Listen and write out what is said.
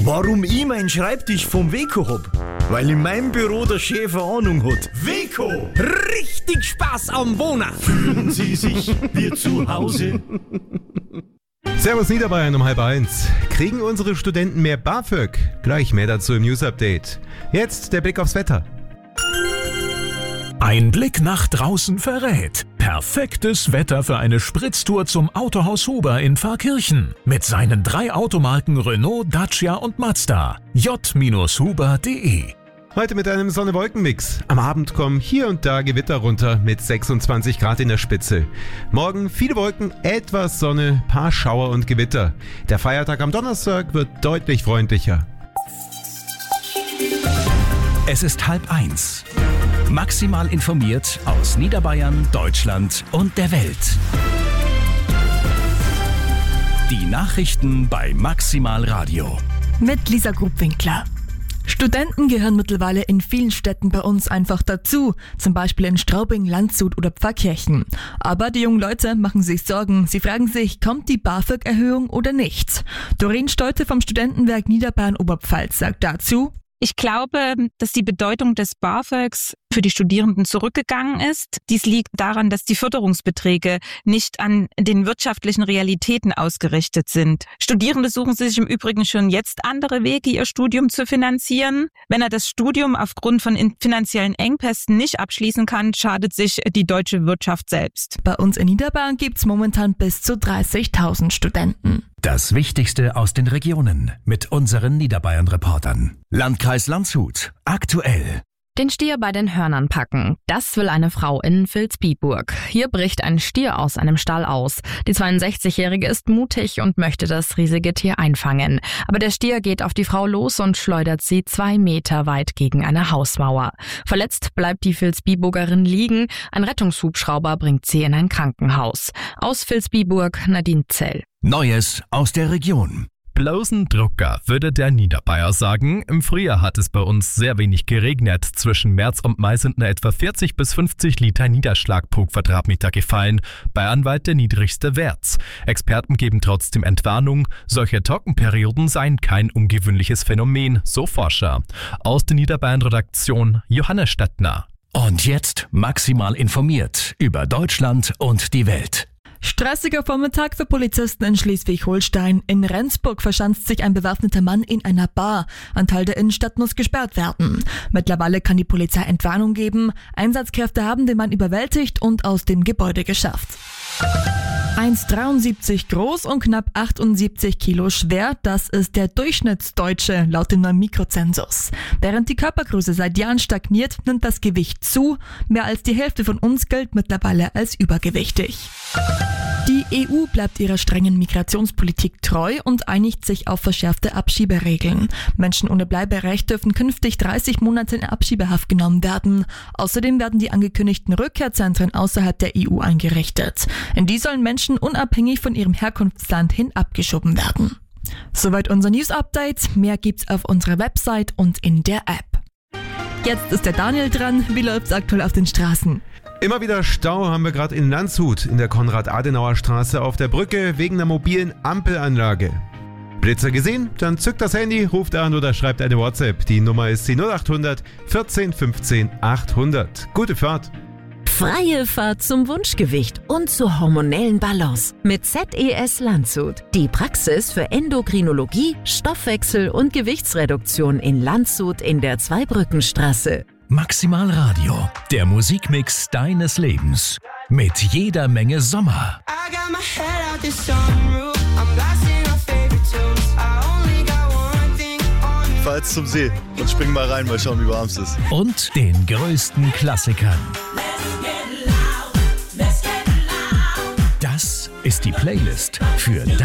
Warum ich meinen Schreibtisch vom Weco hab? Weil in meinem Büro der Chef eine Ahnung hat. Weco! Richtig Spaß am Wohnen! Fühlen Sie sich wie zu Hause? Servus Niederbayern um 12:30. Kriegen unsere Studenten mehr BAföG? Gleich mehr dazu im News Update. Jetzt der Blick aufs Wetter. Ein Blick nach draußen verrät. Perfektes Wetter für eine Spritztour zum Autohaus Huber in Pfarrkirchen. Mit seinen 3 Automarken Renault, Dacia und Mazda. j-huber.de. Heute mit einem Sonne-Wolken-Mix. Am Abend kommen hier und da Gewitter runter mit 26 Grad in der Spitze. Morgen viele Wolken, etwas Sonne, paar Schauer und Gewitter. Der Feiertag am Donnerstag wird deutlich freundlicher. Es ist 12:30. Maximal informiert aus Niederbayern, Deutschland und der Welt. Die Nachrichten bei Maximal Radio. Mit Lisa Grubwinkler. Studenten gehören mittlerweile in vielen Städten bei uns einfach dazu, zum Beispiel in Straubing, Landshut oder Pfarrkirchen. Aber die jungen Leute machen sich Sorgen. Sie fragen sich, kommt die BAföG-Erhöhung oder nicht? Doreen Stolte vom Studentenwerk Niederbayern Oberpfalz sagt dazu: Ich glaube, dass die Bedeutung des BAföGs für die Studierenden zurückgegangen ist. Dies liegt daran, dass die Förderungsbeträge nicht an den wirtschaftlichen Realitäten ausgerichtet sind. Studierende suchen sich im Übrigen schon jetzt andere Wege, ihr Studium zu finanzieren. Wenn er das Studium aufgrund von finanziellen Engpässen nicht abschließen kann, schadet sich die deutsche Wirtschaft selbst. Bei uns in Niederbayern gibt's momentan bis zu 30.000 Studenten. Das Wichtigste aus den Regionen mit unseren Niederbayern-Reportern. Landkreis Landshut. Aktuell. Den Stier bei den Hörnern packen. Das will eine Frau in Vilsbiburg. Hier bricht ein Stier aus einem Stall aus. Die 62-Jährige ist mutig und möchte das riesige Tier einfangen. Aber der Stier geht auf die Frau los und schleudert sie 2 Meter weit gegen eine Hausmauer. Verletzt bleibt die Vilsbiburgerin liegen. Ein Rettungshubschrauber bringt sie in ein Krankenhaus. Aus Vilsbiburg, Nadine Zell. Neues aus der Region. Bloßen Drucker, würde der Niederbayer sagen. Im Frühjahr hat es bei uns sehr wenig geregnet. Zwischen März und Mai sind nur etwa 40 bis 50 Liter Niederschlag pro Quadratmeter gefallen. Bayernweit der niedrigste Wert. Experten geben trotzdem Entwarnung. Solche Trockenperioden seien kein ungewöhnliches Phänomen, so Forscher. Aus der Niederbayern-Redaktion Johannes Stettner. Und jetzt maximal informiert über Deutschland und die Welt. Stressiger Vormittag für Polizisten in Schleswig-Holstein. In Rendsburg verschanzt sich ein bewaffneter Mann in einer Bar. Ein Teil der Innenstadt muss gesperrt werden. Mittlerweile kann die Polizei Entwarnung geben. Einsatzkräfte haben den Mann überwältigt und aus dem Gebäude geschafft. 1,73 groß und knapp 78 Kilo schwer, das ist der Durchschnittsdeutsche laut dem neuen Mikrozensus. Während die Körpergröße seit Jahren stagniert, nimmt das Gewicht zu. Mehr als die Hälfte von uns gilt mittlerweile als übergewichtig. Die EU bleibt ihrer strengen Migrationspolitik treu und einigt sich auf verschärfte Abschieberegeln. Menschen ohne Bleiberecht dürfen künftig 30 Monate in Abschiebehaft genommen werden. Außerdem werden die angekündigten Rückkehrzentren außerhalb der EU eingerichtet. In die sollen Menschen unabhängig von ihrem Herkunftsland hin abgeschoben werden. Soweit unser News-Update. Mehr gibt's auf unserer Website und in der App. Jetzt ist der Daniel dran. Wie läuft's aktuell auf den Straßen? Immer wieder Stau haben wir gerade in Landshut in der Konrad-Adenauer-Straße auf der Brücke wegen einer mobilen Ampelanlage. Blitzer gesehen? Dann zückt das Handy, ruft an oder schreibt eine WhatsApp. Die Nummer ist die 0800 14 15 800. Gute Fahrt! Freie Fahrt zum Wunschgewicht und zur hormonellen Balance mit ZES Landshut. Die Praxis für Endokrinologie, Stoffwechsel und Gewichtsreduktion in Landshut in der Zweibrückenstraße. Maximal Radio, der Musikmix deines Lebens. Mit jeder Menge Sommer. Ich fahr jetzt zum See und spring mal rein, mal schauen, wie warm es ist. Und den größten Klassikern. Das ist die Playlist für